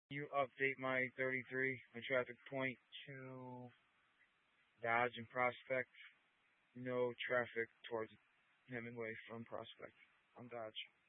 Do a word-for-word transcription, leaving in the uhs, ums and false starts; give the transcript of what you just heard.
You update my thirty-three, my traffic point to Dodge and Prospect. No traffic towards Hemingway from Prospect on Dodge.